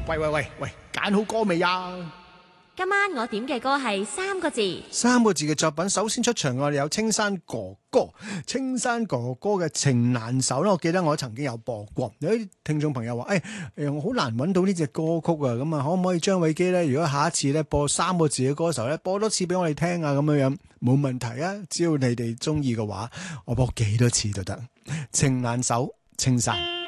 喂，揀好歌未啊？ 今晚我點嘅歌係3個字。 3個字嘅作品，首先出場我哋有青山哥哥嘅《情難守》啦。我記得我曾經有播過，有啲聽眾朋友話：我好難揾到呢隻歌曲啊！咁啊，可唔可以張偉基咧？如果下一次咧播3個字嘅歌手咧，播多次俾我哋聽啊？咁樣冇問題啊！只要你哋中意嘅話，我播幾多次都得。情難守，青山。